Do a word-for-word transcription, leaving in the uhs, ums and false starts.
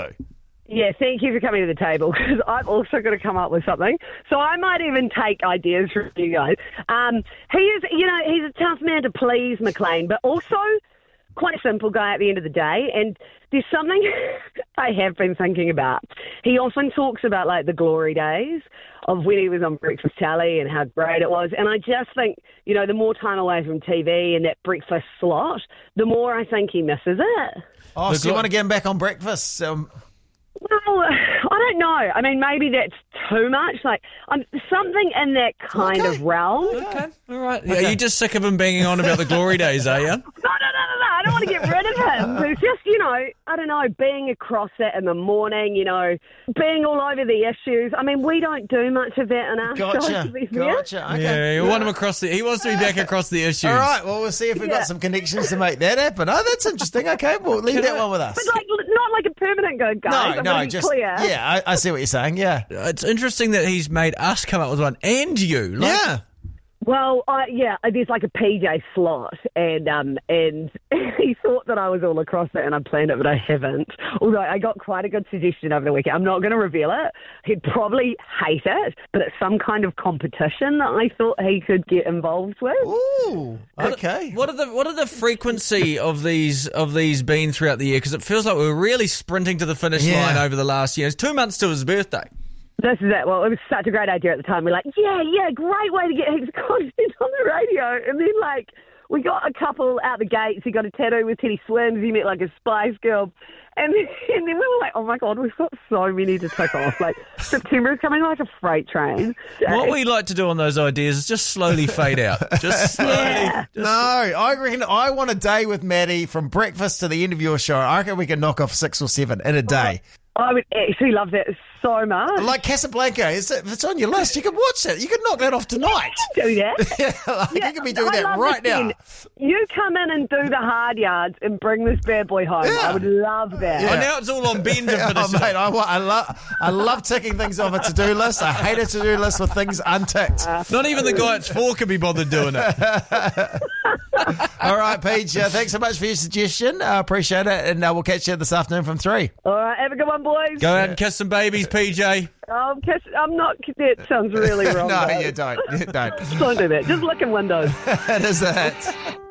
too. Yeah, thank you for coming to the table, because I've also got to come up with something. So I might even take ideas from you guys. Um, he is, you know, he's a tough man to please, McLean, but also quite a simple guy at the end of the day. And there's something I have been thinking about. He often talks about, like, the glory days of when he was on Breakfast Tally and how great it was. And I just think, you know, the more time away from T V and that breakfast slot, the more I think he misses it. Oh, so you want to get him back on breakfast? Um... Well, I don't know. I mean, maybe that's too much. Like, um, something in that kind Okay. of realm. Okay, all right. Yeah, are you just sick of him banging on about the glory days, are you? No, no, no, no, no. I don't want to get rid of him. It's just, you know, I don't know, being across it in the morning, you know, being all over the issues. I mean, we don't do much of that in our show, Gotcha. to be fair. Gotcha. Okay. Yeah, you want him across the. He wants to be back across the issues. All right. Well, we'll see if we've Yeah. got some connections to make that happen. Oh, that's interesting. Okay. Well, leave that one with us. But, like, not like a permanent go, guys. No, I'm no, gonna be just clear. yeah. I, I see what you're saying. Yeah. It's interesting that he's made us come up with one and you. Like, Yeah. Well, uh, yeah, there's like a P J slot, and um, and he thought that I was all across it, and I planned it, but I haven't. Although I got quite a good suggestion over the weekend. I'm not going to reveal it. He'd probably hate it, but it's some kind of competition that I thought he could get involved with. Ooh. Okay. What are the what are the frequency of these of these been throughout the year? Because it feels like we're really sprinting to the finish Yeah. line over the last year. It's two months to his birthday. This is it. Well, it was such a great idea at the time. We're like, yeah, yeah, great way to get heaps of content on the radio. And then, like, we got a couple out the gates. He got a tattoo with Teddy Swims. He met, like, a Spice Girl. And then, and then we were like, oh, my God, we've got so many to tick off. Like, September is coming like a freight train. What we like to do on those ideas is just slowly fade out. Just slowly. Yeah. Just, No, I reckon I want a day with Maddie from breakfast to the end of your show. I reckon we can knock off six or seven in a day. I would actually love that so much. Like Casablanca, is it, if it's on your list, you can watch it. You can knock that off tonight. Do that. like, you can be doing I that love right this now. thing. You come in and do the hard yards and bring this bad boy home. Yeah. I would love that. Oh, now it's all on Ben to finish Oh, it. mate, I, wa- I, love, I love ticking things off a to-do list. I hate a to-do list with things unticked. Not even the guy at four can be bothered doing it. All right, Peach, uh, thanks so much for your suggestion. I uh, appreciate it, and uh, we'll catch you this afternoon from three. All right, have a good one, boys. Go out and kiss some babies, P J. Um, kiss, I'm not. That sounds really wrong. no, though. you don't. You don't. Don't do that. Just look in windows. It is that.